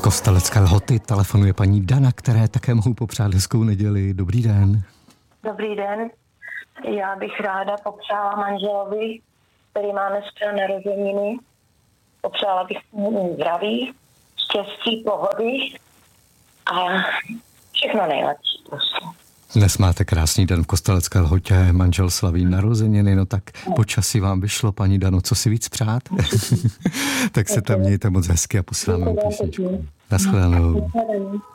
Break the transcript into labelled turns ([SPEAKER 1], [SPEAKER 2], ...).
[SPEAKER 1] Kostelecké Lhoty telefonuje paní Dana, které také mohu popřát hezkou neděli. Dobrý den.
[SPEAKER 2] Dobrý den. Já bych ráda popřála manželovi, který má dneska narozeniny. Popřála bych mu zdraví, štěstí, pohody a všechno nejlepší prostě.
[SPEAKER 1] Dnes máte krásný den v Kostelecké Lhotě, manžel slaví narozeniny, no tak počasí vám vyšlo, paní Dano, co si víc přát? Tak se tam mějte moc hezky a posíláme písničku. Naschledanou.